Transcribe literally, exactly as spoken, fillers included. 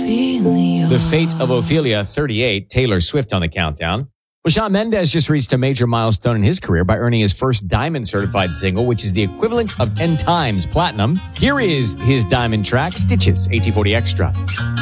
Ophelia. The Fate of Ophelia, thirty-eight, Taylor Swift on the countdown. Well, Shawn Mendes just reached a major milestone in his career by earning his first Diamond certified single, which is the equivalent of ten times platinum. Here is his Diamond track, Stitches, A T forty Extra.